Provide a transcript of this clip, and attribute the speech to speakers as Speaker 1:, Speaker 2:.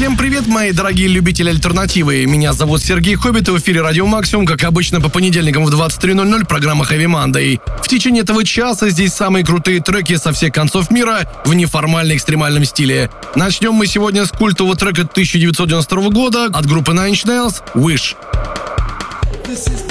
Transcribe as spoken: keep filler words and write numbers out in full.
Speaker 1: Всем привет, мои дорогие любители альтернативы. Меня зовут Сергей Хоббит, и в эфире Радио Максимум, как обычно, по понедельникам в двадцать три ноль ноль, программа Heavy Monday. В течение этого часа здесь самые крутые треки со всех концов мира в неформально-экстремальном стиле. Начнем мы сегодня с культового трека тысяча девятьсот девяносто второго года от группы Nine Inch Nails «Wish». This is